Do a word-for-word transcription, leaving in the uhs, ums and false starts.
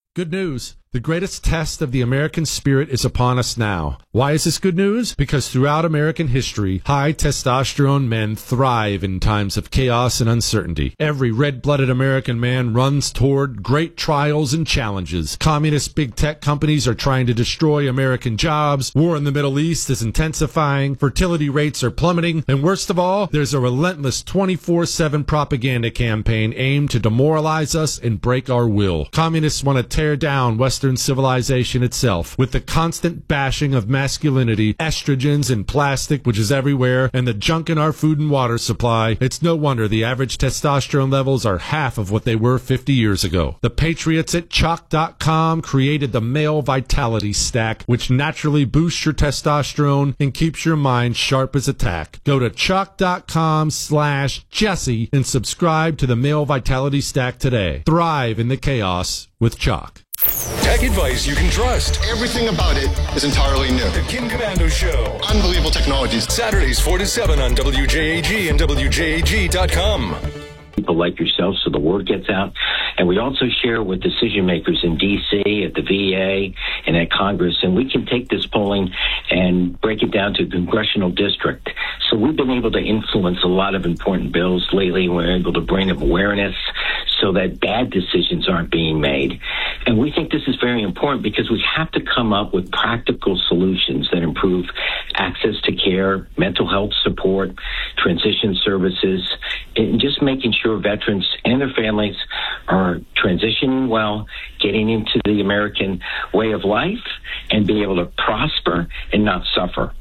Good news. The greatest test of the American spirit is upon us now. Why is this good news? Because throughout American history, high testosterone men thrive in times of chaos and uncertainty. Every red-blooded American man runs toward great trials and challenges. Communist big tech companies are trying to destroy American jobs. War in the Middle East is intensifying. Fertility rates are plummeting. And worst of all, there's a relentless twenty-four seven propaganda campaign aimed to demoralize us and break our will. Communists want to tear down Western civilization itself with the constant bashing of masculinity, estrogens and plastic, which is everywhere, and the junk in our food and water supply. It's no wonder the average testosterone levels are half of what they were fifty years ago. The patriots at chalk dot com created the Male Vitality Stack, which naturally boosts your testosterone and keeps your mind sharp as a tack. Go to chalk dot com slash Jesse and subscribe to the Male Vitality Stack today. Thrive in the chaos with Chalk. Tech advice you can trust. Everything about it is entirely new. The Kim Komando Show. Unbelievable technologies. Saturdays four to seven on W J A G and W J A G dot com. People like yourself so the word gets out. And we also share with decision makers in D C, at the V A, and at Congress. And we can take this polling and break it down to a congressional district. So we've been able to influence a lot of important bills lately. We're able to bring awareness so that bad decisions aren't being made. And we think this is very important because we have to come up with practical solutions that improve access to care, mental health support, transition services, and just making sure veterans and their families are transitioning well, getting into the American way of life, and being able to prosper and not suffer.